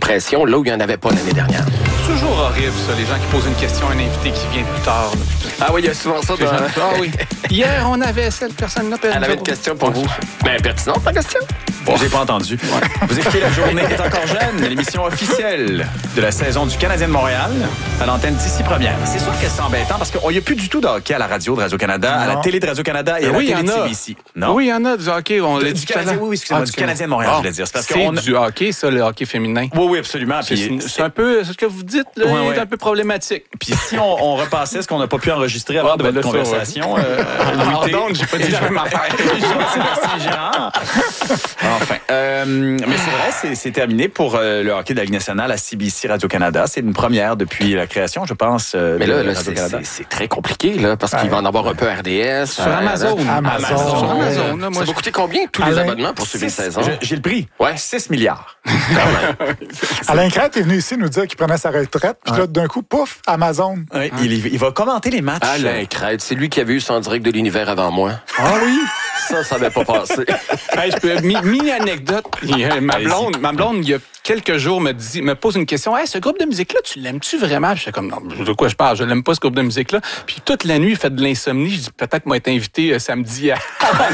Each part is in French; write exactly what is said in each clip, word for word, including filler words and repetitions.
pression là où il n'y en avait pas l'année dernière. C'est toujours horrible, ça, les gens qui posent une question à un invité qui vient plus tard. Là. Ah oui, il y a souvent ça. Dans... Ah oui. Hier, on avait cette personne-là. Elle avait une question pour vous. Ben, pertinente, ta question. Bon, j'ai pas entendu. Ouais. Vous écoutez La Journée est encore jeune, l'émission officielle de la saison du Canadien de Montréal, à l'antenne d'ici première. C'est sûr que c'est embêtant parce qu'il n'y a plus du tout de hockey à la radio de Radio-Canada, non. à la télé de Radio-Canada et à oui, la télé de C B C. Non? Oui, il y en a du hockey. On l'a du dit Canadien, oui, oui, excusez-moi, ah, du Canadien de Montréal, oh, je voulais dire. C'est, parce c'est on... du hockey, ça, le hockey féminin. Oui, oui, absolument. C'est, Puis, c'est, c'est un peu, ce que vous dites, là, ouais, ouais. est un peu problématique. Puis si on, on repassait ce qu'on n'a pas pu enregistrer avant ah, de ben votre là, conversation... Ça, ouais. euh, Pardon, j'ai pas dit la même affaire. Merci, Gérard. Enfin, euh, mais c'est vrai, c'est, c'est terminé pour euh, le hockey de la Ligue nationale à C B C Radio-Canada. C'est une première depuis la création, je pense, euh, mais là, de là Radio-Canada. C'est, c'est, c'est très compliqué, là, parce ouais. qu'il va en avoir un peu R D S. Sur Amazon. Euh, Amazon. Amazon. Sur Amazon. Là, moi, ça va coûter combien, tous Alain, les abonnements pour suivre une saison? J'ai le prix. Ouais, six milliards. Alain Crête est venu ici nous dire qu'il prenait sa retraite, puis ouais. là, d'un coup, pouf, Amazon. Ouais, hein? il, il va commenter les matchs. Alain Crête, c'est lui qui avait eu son direct de l'univers avant moi. Ah oui? Ça, ça n'avait pas passé. Hey, je peux, mi, mini-anecdote. Ma blonde, ma blonde, il y a quelques jours, me, dit, me pose une question. Hey, ce groupe de musique-là, tu l'aimes-tu vraiment? Puis je suis comme, non, de quoi je parle? Je l'aime pas, ce groupe de musique-là. Puis toute la nuit, il fait de l'insomnie. Je dis, peut-être moi être invité euh, samedi à...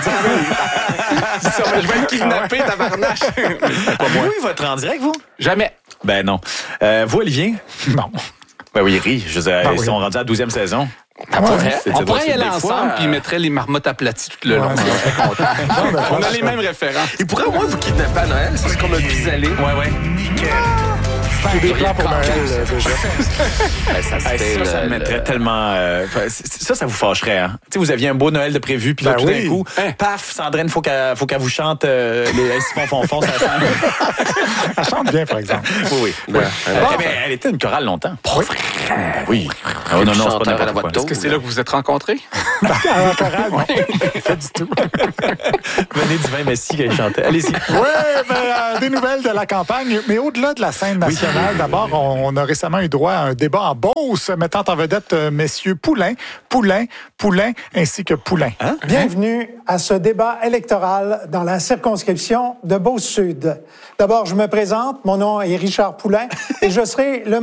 je vais être kidnappé, tabarnache. Vous, il va être en direct, vous? Jamais. Ben non. Euh, vous, Olivier? Non. Ben oui, il rit. Je veux dire, ben ils oui. sont rendus à la douzième saison. Ah, ouais, pourrait, on pourrait y aller ensemble, puis euh... ils mettraient les marmottes aplaties tout le long. Ouais, on a les mêmes références. Ils pourraient au moins vous kidnapper à Noël, c'est ce qu'on a pu aller. Ouais, ouais. Nickel. J'ai des plans pour Noël, euh, déjà. Ben, ça, ça, le, ça me mettrait le... tellement... Euh, ça, ça vous fâcherait, hein? Tu sais, vous aviez un beau Noël de prévu, puis là, ben tout oui. d'un coup, hein? Paf, Sandrine, faut qu'elle, faut qu'elle vous chante euh, les Simon Fonfon, ça chante. Elle chante bien, par exemple. Oui, oui. Ben, ouais. elle, bon, mais elle était une chorale longtemps. Oui. Ben oui. Oh, non, non, c'est pas n'importe quoi. Est-ce que c'est là que vous vous êtes rencontrés? À la chorale, non. Pas du tout. Venez du vin Messi qu'elle chantait. Allez-y. Oui, ben, euh, des nouvelles de la campagne, mais au-delà de la scène nationale, oui. d'abord, on, on a récemment eu droit à un débat en Beauce mettant en vedette euh, messieurs Poulain, Poulain, Poulain, ainsi que Poulain. Hein? Bienvenue à ce débat électoral dans la circonscription de Beauce-Sud. D'abord, je me présente, mon nom est Richard Poulain et je serai le